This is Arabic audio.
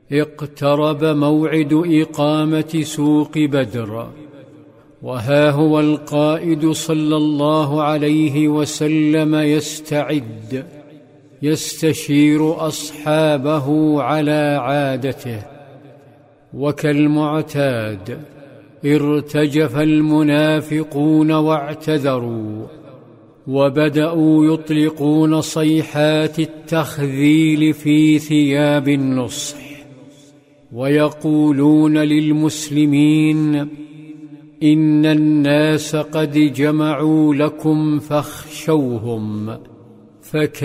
اقترب موعد إقامة سوق بدر، وها هو القائد صلى الله عليه وسلم يستعد، يستشير أصحابه على عادته. وكالمعتاد ارتجف المنافقون واعتذروا، وبدأوا يطلقون صيحات التخذيل في ثياب النصح، ويقولون للمسلمين: إن الناس قد جمعوا لكم فاخشوهم،